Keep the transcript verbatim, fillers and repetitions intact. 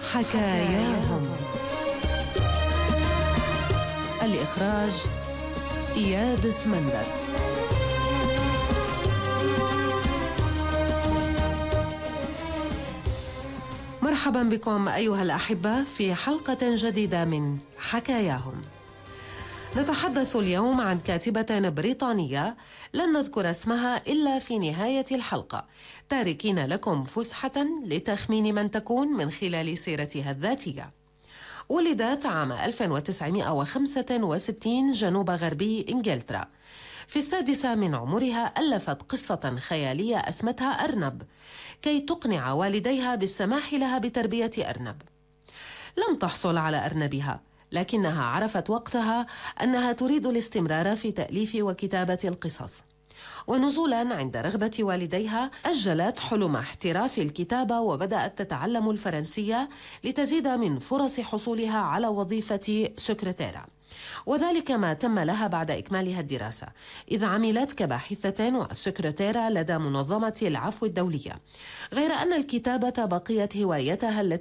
حكاياهم. الإخراج إياد سمندر. مرحبا بكم أيها الأحبة في حلقة جديدة من حكاياهم. نتحدث اليوم عن كاتبة بريطانية لن نذكر اسمها إلا في نهاية الحلقة، تاركين لكم فسحة لتخمين من تكون من خلال سيرتها الذاتية. ولدت عام ألف وتسعمائة وخمسة وستين جنوب غربي إنجلترا. في السادسة من عمرها ألفت قصة خيالية أسمتها أرنب كي تقنع والديها بالسماح لها بتربية أرنب. لم تحصل على أرنبها، لكنها عرفت وقتها أنها تريد الاستمرار في تأليف وكتابة القصص. ونزولا عند رغبة والديها أجلت حلم احتراف الكتابة وبدأت تتعلم الفرنسية لتزيد من فرص حصولها على وظيفة سكرتيرة، وذلك ما تم لها بعد إكمالها الدراسة، إذ عملت كباحثة وسكرتيرة لدى منظمة العفو الدولية، غير أن الكتابة بقيت هوايتها التي